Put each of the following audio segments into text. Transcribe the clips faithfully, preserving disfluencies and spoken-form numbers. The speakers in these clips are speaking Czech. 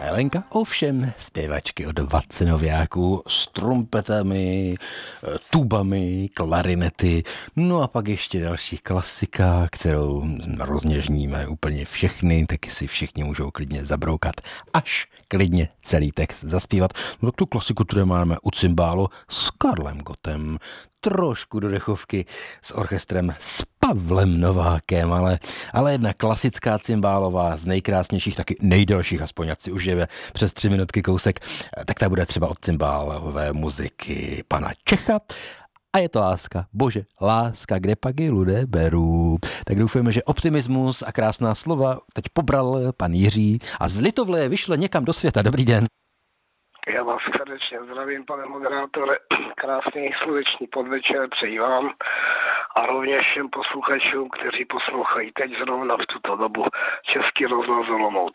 Helenka, ovšem zpěvačky od Vacinoviáků s trumpetami, tubami, klarinety, no a pak ještě další klasika, kterou rozněžníme úplně všechny, taky si všichni můžou klidně zabroukat, až klidně celý text zaspívat. No tak tu klasiku, kterou máme u cymbálu s Karlem Gottem, trošku do dechovky s orchestrem s Pavlem Novákem, ale, ale jedna klasická cymbálová z nejkrásnějších, taky nejdelších, aspoň ať si užijeme přes tři minutky kousek, tak ta bude třeba od cymbálové muziky pana Čecha. A je to láska, bože, láska, kde pak ji lidé berou. Tak doufujeme, že optimismus a krásná slova teď pobral pan Jiří a z Litovle vyšle někam do světa. Dobrý den. Já vás srdečně zdravím, pane moderátore. Krásný sluneční podvečer přeji vám a rovněž všem posluchačům, kteří poslouchají teď zrovna v tuto dobu Český rozhlas Olomouc.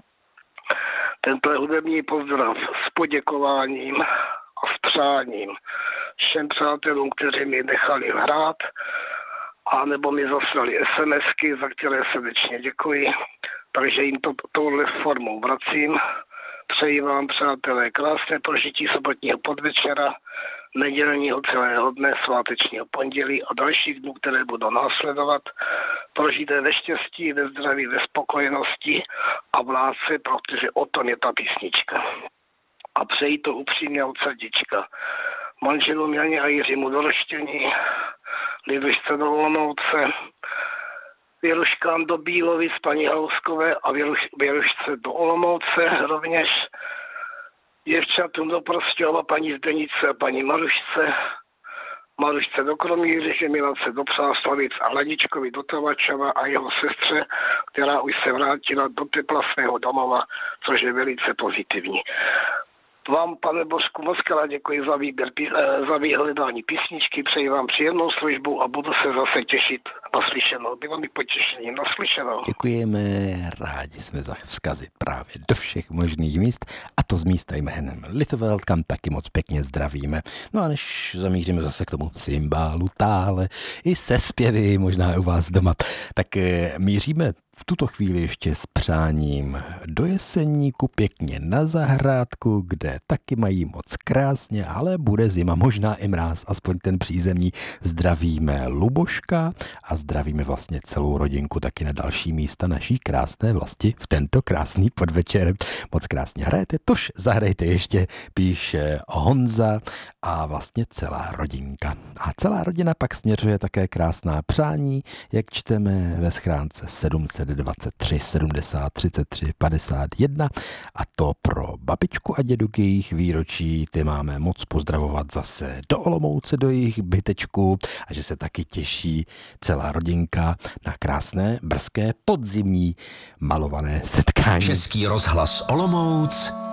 Tento hudební pozdrav s poděkováním a s přáním všem přátelům, kteří mi nechali hrát a nebo mi zaslali SMSky, za které srdečně děkuji, takže jim to touhle formou vracím. Přeji vám, přátelé, krásné prožití sobotního podvečera, nedělního celého dne, svátečního pondělí a dalších dnů, které budou následovat. Prožijte ve štěstí, ve zdraví, ve spokojenosti a v lásce, protože o tom je ta písnička. A přeji to upřímně od srdíčka. Manželům Janě a Jiřímu do Roštění, Lidušce do Olomouce, Věruškám do Bílovic, paní Hauskové a Věruš, Věrušce do Olomouce rovněž, děvčatům do Prostějova, paní Zdenice a paní Marušce, Marušce do Kromíře, Milace do Přáslavic a Ladičkovi do Tavačova a jeho sestře, která už se vrátila do tepla svého domova, což je velice pozitivní. Vám, pane Božku, moc krát děkuji za výběr, za vyhledání písničky, přeji vám příjemnou službu a budu se zase těšit naslyšenou. Bylo mi potěšením naslyšenou. Děkujeme, rádi jsme za vzkazy právě do všech možných míst a to z místa jménem Litovel, kam taky moc pěkně zdravíme. No a než zamíříme zase k tomu cymbálu, tále i se zpěvy, možná u vás doma, tak míříme v tuto chvíli ještě s přáním do Jeseníku, pěkně na zahrádku, kde taky mají moc krásně, ale bude zima, možná i mráz, aspoň ten přízemní. Zdravíme Luboška a zdravíme vlastně celou rodinku taky na další místa naší krásné vlasti v tento krásný podvečer. Moc krásně hrajete, tož zahrajte ještě, píše Honza a vlastně celá rodinka. A celá rodina pak směřuje také krásná přání, jak čteme ve schránce sedm set dvacet tři sedmdesát třicet tři padesát jedna a to pro babičku a dědu k jejich výročí. Ty máme moc pozdravovat zase do Olomouce, do jejich bytečku a že se taky těší celá rodinka na krásné brzké podzimní malované setkání. Český rozhlas Olomouc